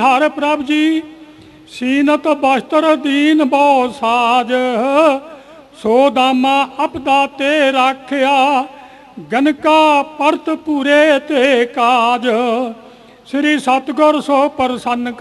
हर प्रभ जी सीनत बस्त्र दीन बहु साज, सो दामा अपदा ते राख्या, गनका परत पूरे ते काज। श्री सतगुर सो प्रसन्न